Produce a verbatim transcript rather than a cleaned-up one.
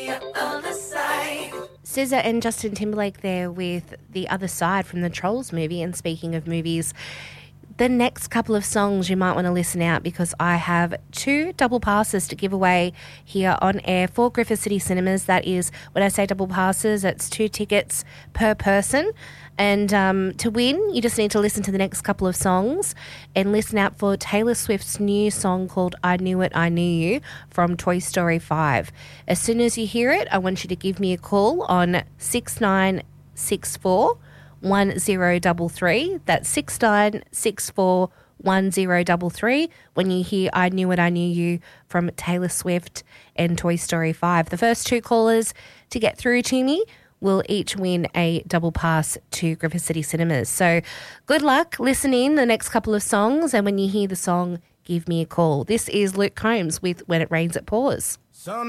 S Z A and Justin Timberlake there with The Other Side from the Trolls movie. And speaking of movies, the next couple of songs you might want to listen out because I have two double passes to give away here on air for Griffith City Cinemas. That is, when I say double passes, it's two tickets per person. And um, to win, you just need to listen to the next couple of songs and listen out for Taylor Swift's new song called I Knew It, I Knew You from Toy Story five. As soon as you hear it, I want you to give me a call on six nine six four one zero three three. That's six nine six four one zero three three when you hear I Knew It, I Knew You from Taylor Swift and Toy Story five. The first two callers to get through to me will each win a double pass to Griffith City Cinemas. So good luck, listen in the next couple of songs, and when you hear the song, give me a call. This is Luke Combs with When It Rains It Pours.